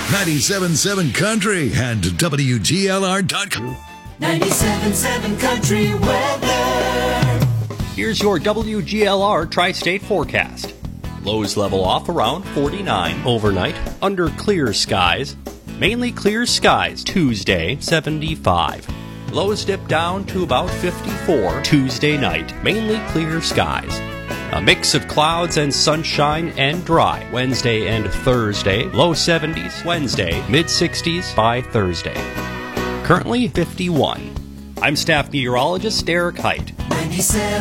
97.7 Country and WGLR.com. 97.7 Country weather. Here's your WGLR Tri-State forecast. Lows level off around 49 overnight, under clear skies. Mainly clear skies Tuesday, 75. Lows dip down to about 54 Tuesday night, mainly clear skies. A mix of clouds and sunshine and dry Wednesday and Thursday, low 70s Wednesday, mid 60s by Thursday. Currently 51. I'm staff meteorologist Derek Height. 97.